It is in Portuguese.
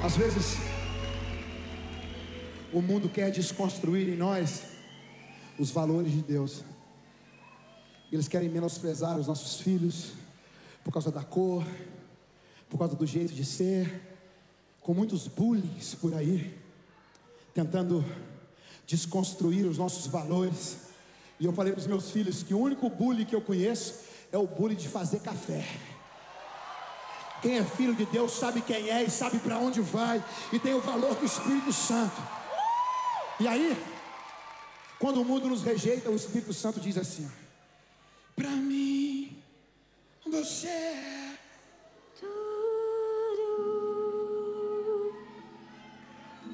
Às vezes o mundo quer desconstruir em nós os valores de Deus. Eles querem menosprezar os nossos filhos por causa da cor, por causa do jeito de ser, com muitos bullying por aí, tentando desconstruir os nossos valores. E eu falei para os meus filhos que o único bullying que eu conheço é o bullying de fazer café. Quem é filho de Deus sabe quem é e sabe para onde vai, e tem o valor do Espírito Santo. E aí, quando o mundo nos rejeita, o Espírito Santo diz assim: para mim, você é